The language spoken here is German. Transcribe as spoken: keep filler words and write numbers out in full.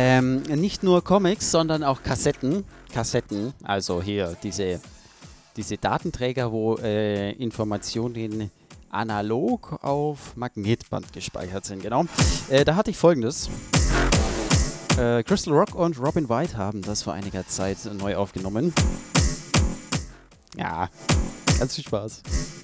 Ähm, nicht nur Comics, sondern auch Kassetten. Kassetten, also hier diese, diese Datenträger, wo äh, Informationen analog auf Magnetband gespeichert sind, genau. Äh, da hatte ich Folgendes. Äh, Crystal Rock und Robin White haben das vor einiger Zeit neu aufgenommen. Ja, ganz viel Spaß.